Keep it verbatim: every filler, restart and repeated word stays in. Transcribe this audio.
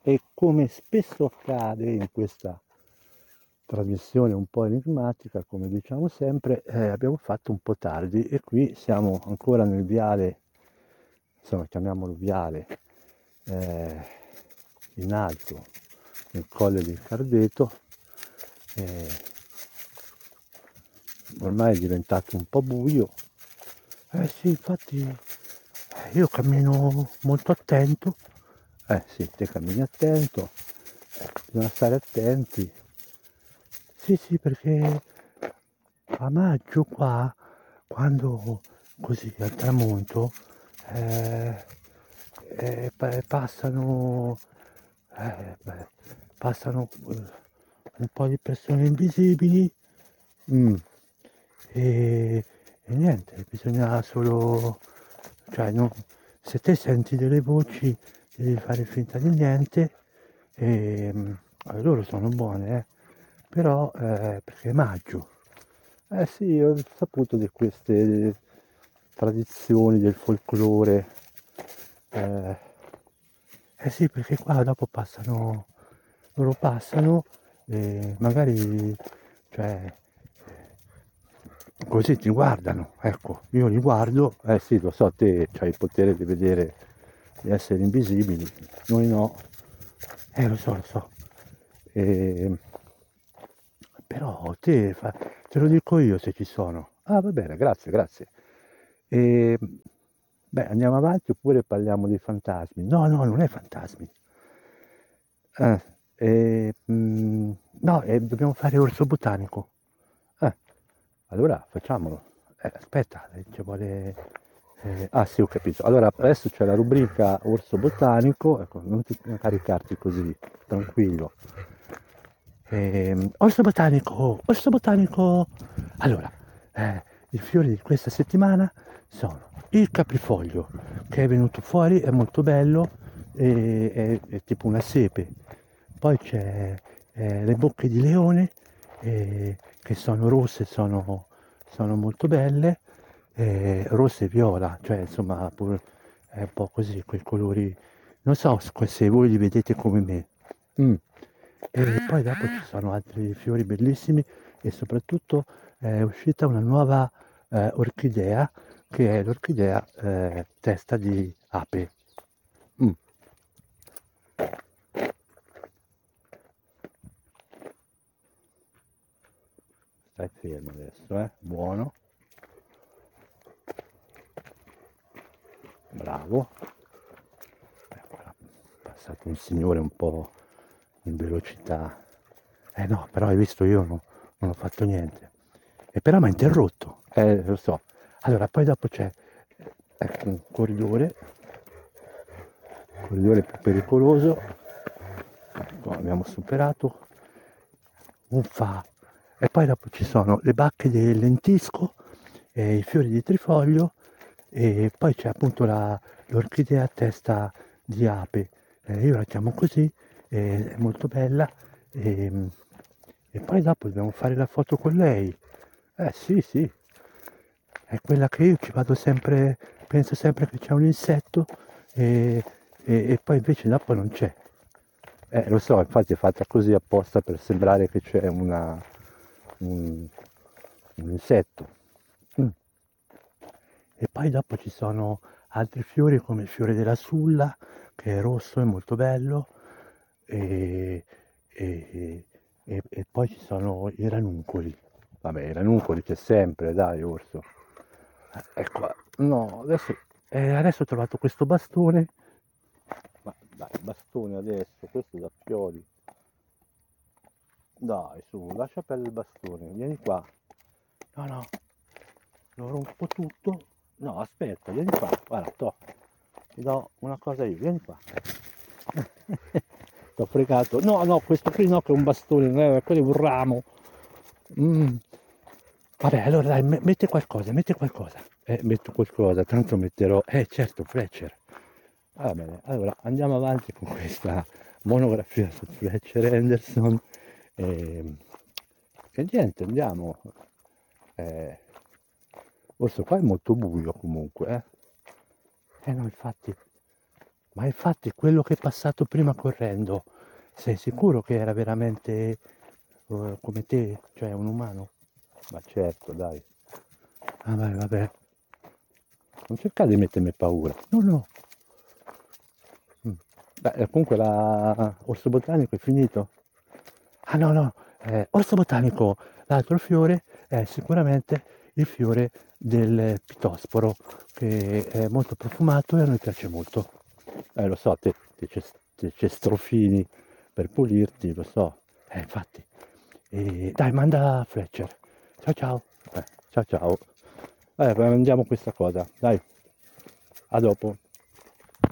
E come spesso accade in questa trasmissione un po' enigmatica, come diciamo sempre, eh, abbiamo fatto un po' tardi e qui siamo ancora nel viale, insomma chiamiamolo viale, eh, in alto, nel colle del Cardeto. eh, Ormai è diventato un po' buio. Eh sì, infatti eh, io cammino molto attento. Eh sì, te cammini attento, eh, bisogna stare attenti. Sì, sì, perché a maggio qua, quando così al tramonto, eh, eh, pa- passano, eh, beh, passano eh, un po' di persone invisibili. mm, e, e niente, bisogna solo, cioè, non- se te senti delle voci devi fare finta di niente. E, mm, loro sono buone, eh, però eh, perché è maggio. Eh sì, ho saputo di queste tradizioni del folklore. Eh, eh sì, perché qua dopo passano, loro passano e magari, cioè, così ti guardano, ecco, io li guardo, eh sì, lo so, te hai il potere di vedere, di essere invisibili, noi no, eh lo so, lo so. E, però te, fa- te lo dico io se ci sono. Ah, va bene, grazie, grazie. E, beh, andiamo avanti oppure parliamo di fantasmi? No, no, non è fantasmi. Eh, e, mm, no, eh, dobbiamo fare orso botanico. Eh, allora facciamolo. Eh, aspetta, eh, ci vuole... eh, ah sì, ho capito. Allora, adesso c'è la rubrica orso botanico. Ecco, non ti non caricarti così, tranquillo. Ehm, orso botanico, orso botanico. Allora, eh, i fiori di questa settimana sono il caprifoglio, che è venuto fuori, è molto bello, e- è, è tipo una sepe. Poi c'è eh, le bocche di leone, eh, che sono rosse, sono, sono molto belle, eh, rosse e viola, cioè insomma pur- è un po' così, quei colori. Non so se voi li vedete come me. Mm. E poi dopo ci sono altri fiori bellissimi e soprattutto è uscita una nuova eh, orchidea che è l'orchidea eh, testa di ape. Mm. Stai fermo adesso, eh? Buono, bravo. Ecco, è passato un signore un po' in velocità. Eh no, però hai visto io no- non ho fatto niente. E però mi ha interrotto, eh, lo so. Allora, poi dopo c'è eh, ecco, un corridore, un corridore più pericoloso, ecco, abbiamo superato, un fa. E poi dopo ci sono le bacche del lentisco, e i fiori di trifoglio e poi c'è appunto la- l'orchidea a testa di ape. Eh, io la chiamo così, eh, è molto bella. E, e poi dopo dobbiamo fare la foto con lei. Eh sì, sì, è quella che io ci vado sempre, penso sempre che c'è un insetto e, e- e poi invece dopo non c'è. Eh, lo so, infatti è fatta così apposta per sembrare che c'è una, un, un insetto. Mm. E poi dopo ci sono altri fiori come il fiore della sulla, che è rosso e molto bello, e, e- e- e poi ci sono i ranuncoli. Vabbè, i ranuncoli c'è sempre, dai, orso. Eh, Ecco, no, adesso, eh, adesso ho trovato questo bastone. Ma dai, bastone adesso, questo è da fiori. Dai, su, lascia perdere il bastone, vieni qua. No, no, lo rompo tutto. No, aspetta, vieni qua, guarda, to. Ti do una cosa io, vieni qua. T'ho fregato. No, no, questo qui no, che è un bastone, non è, quello è un ramo. Mm. Vabbè, allora dai, me- mette qualcosa, mette qualcosa. Eh, metto qualcosa, tanto metterò... Eh, certo, Fletcher. Va bene, allora andiamo avanti con questa monografia su Fletcher Henderson. E, e niente, andiamo. Eh, Questo qua è molto buio comunque, eh. Eh no, infatti. Ma infatti quello che è passato prima correndo, sei sicuro che era veramente uh, come te, cioè un umano? Ma certo, dai. Ah, vai, vabbè. Non cercare di mettermi paura. No, no. Mm. Beh, eh, comunque la orso botanico è finito? Ah no, no, eh, orso botanico, l'altro fiore è sicuramente il fiore del pitosporo, che è molto profumato e a noi piace molto. Eh, lo so, te, te c'è te c'è strofini per pulirti, lo so. Eh, infatti. E, dai, manda Fletcher. Ciao ciao. Eh, ciao ciao. Eh, mangiamo questa cosa. Dai, a dopo.